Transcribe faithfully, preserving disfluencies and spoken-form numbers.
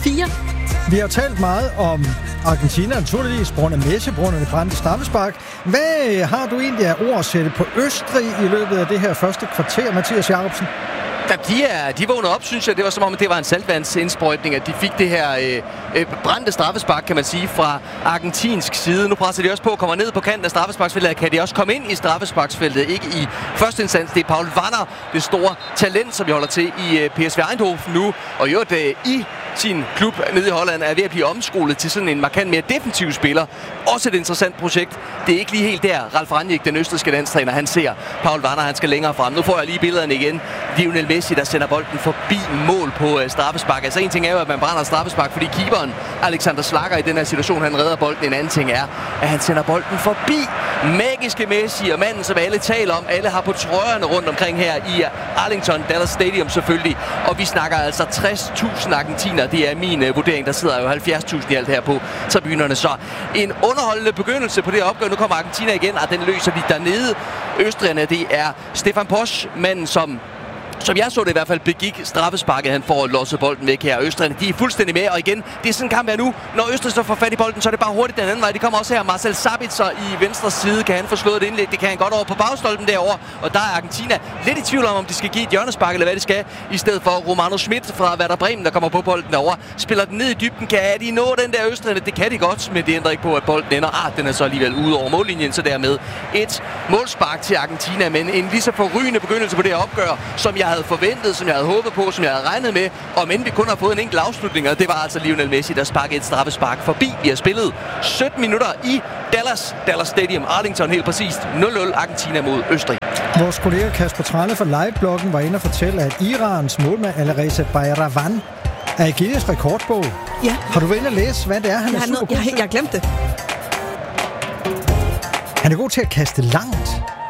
fire. Vi har talt meget om Argentina, naturligvis, på grund af Messi, på grund af det brændte straffespark. Hvad har du egentlig af ord at sætte på Østrig i løbet af det her første kvarter, Mathias Jacobsen? Da de, er, de vågnede op, synes jeg, det var som om, det var en saltvandsindsprøjtning, at de fik det her øh, øh, brændte straffespark, kan man sige, fra argentinsk side. Nu presser de også på, kommer ned på kanten af straffesparksfeltet. Kan de også komme ind i straffesparksfeltet? Ikke i første instans. Det er Paul Wanner, det store talent, som vi holder til i øh, P S V Eindhoven nu. Og i øvrigt øh, i sin klub nede i Holland er ved at blive omskolet til sådan en markant mere defensiv spiller. Også et interessant projekt. Det er ikke lige helt der, Ralf Rangnick, den østrigske landstræner, han ser. Paul Wanner, han skal længere frem. Nu får jeg lige billederne igen. Lionel Messi, der sender bolden forbi mål på uh, straffespark. Altså en ting er jo, at man brænder straffespark, fordi keeperen Alexander Schlager i den her situation, han redder bolden. En anden ting er, at han sender bolden forbi magiske Messi og manden, som alle taler om. Alle har på trøjerne rundt omkring her i Arlington, Dallas Stadium selvfølgelig. Og vi snakker altså tres tusind argentiner. Det er min uh, vurdering. Der sidder jo halvfjerds tusind i alt her på tribunerne. Så en underholdende begyndelse på det her opgør. Nu kommer Argentina igen, og den løser de dernede. Østrigerne, det er Stefan Posch, manden som Som jeg så det i hvert fald begik straffesparket, han får losset bolden væk her. Østrigerne, de er fuldstændig med, og igen, det er sådan en kamp her nu. Når Østrig så får fat i bolden, så er det bare hurtigt den anden vej. De kommer også her. Marcel Sabitzer i venstre side, kan han få slået et indlæg. Det kan han godt over på bagstolpen derovre. Og der er Argentina lidt i tvivl om, om de skal give et hjørnespark, eller hvad de skal. I stedet for Romano Schmidt fra Werder Bremen, der kommer på bolden derovre. Spiller den ned i dybden. Kan de nå den der Østrigerne? Det kan de godt, men det ændrer ikke på, at bolden ender. Ah, den er så alligevel ude over mållinjen, så dermed et målspark til Argentina. Men en lige så forrygende begyndelse på det her opgør, som jeg havde forventet, som jeg havde håbet på, som jeg havde regnet med, og end vi kun har fået en enkelt afslutning, og det var altså Lionel Messi, der sparkede et straffespark forbi. Vi har spillet sytten minutter i Dallas, Dallas Stadium, Arlington, helt præcist nul nul Argentina mod Østrig. Vores kollega Kasper Tranne fra Live-bloggen var inde og fortælle, at Irans målmand Alireza Bayravan er i Guinness rekordbog. Ja. Har du været inde og læse, hvad det er, han Jeg er har, super noget, god jeg, til? jeg har glemt det. Han er god til at kaste langt.